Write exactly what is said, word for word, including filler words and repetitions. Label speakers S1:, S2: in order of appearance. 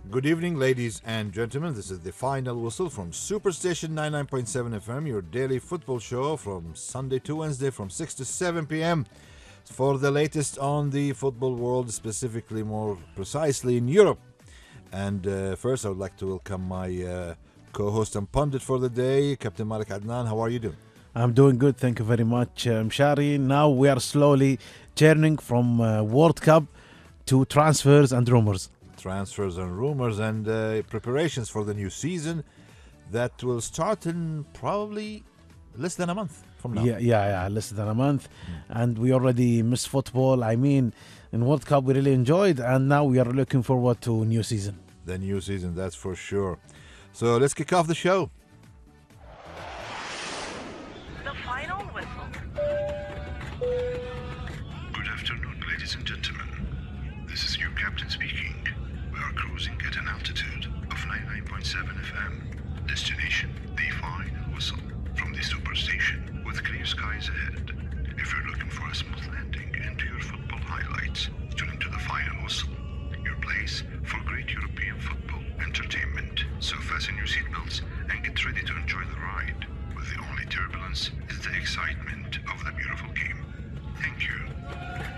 S1: Good evening, ladies and gentlemen. This is the final whistle from Superstation ninety-nine point seven F M, your daily football show from Sunday to Wednesday from six to seven p m for the latest on the football world, specifically, more precisely, in Europe. And uh, first, I would like to welcome my uh, co-host and pundit for the day, Captain Malik Adnan. How are you doing?
S2: I'm doing good, thank you very much, uh, Mshari. Now we are slowly turning from uh, World Cup to transfers and rumors.
S1: Transfers and rumors and uh, preparations for the new season that will start in probably less than a month from now.
S2: Yeah, yeah, yeah, less than a month. Mm. And we already missed football. I mean, in World Cup we really enjoyed, and now we are looking forward to new season.
S1: The new season, that's for sure. So let's kick off the show.
S3: The final whistle.
S4: Good afternoon, ladies and gentlemen. This is your captain speaking. We are cruising at an altitude of ninety-nine point seven F M. Destination